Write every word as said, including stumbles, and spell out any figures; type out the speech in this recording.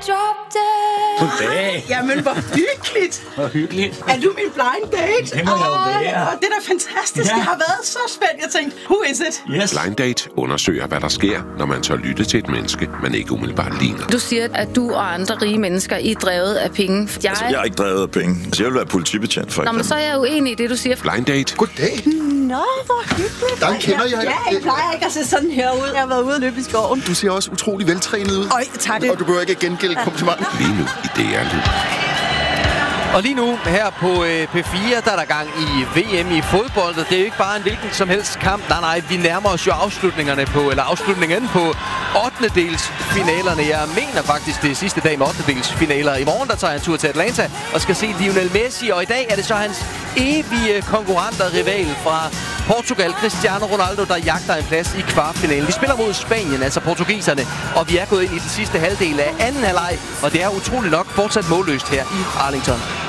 drop dead. Goddag. Jamen, hvor hyggeligt. Hvor hyggeligt. Er du min blind date? Det må jeg jo være. Åh, det er da fantastisk. Ja. Jeg har været så spændt. Jeg tænkte, who is it? Yes. Blind Date undersøger, hvad der sker, når man tør lytte til et menneske, man ikke umiddelbart ligner. Du siger, at du og andre rige mennesker I er drevet af penge. Jeg... Altså, jeg er ikke drevet af penge. Altså, jeg vil være politibetjent, for Nå, men eksempel. så er jeg uenig i det, du siger. Blind Date. Goddag. Nå, hvor hyggeligt. Dig kender jeg. Ja, jeg plejer ikke at se sådan her ud. Jeg har været ude og løbe i skoven. Du ser også utrolig veltrænet ud. Øj, tager det. Og du behøver ikke at gengælde komplimenter. Lige nu i D R Lyd. Og lige nu her på øh, P fire, der er der gang i V M i fodbold. Det er jo ikke bare en hvilken som helst kamp. Nej, nej, vi nærmer os jo afslutningerne på, eller afslutningen på ottendedelsfinalerne. Jeg mener faktisk, det er sidste dag med ottendedelsfinaler. I morgen, der tager jeg en tur til Atlanta og skal se Lionel Messi. Og i dag er det så hans evige konkurrent og rival fra Portugal, Cristiano Ronaldo, der jagter en plads i kvartfinalen. Vi spiller mod Spanien, altså portugiserne, og vi er gået ind i den sidste halvdel af anden halvleg, og det er utroligt nok fortsat målløst her i Arlington.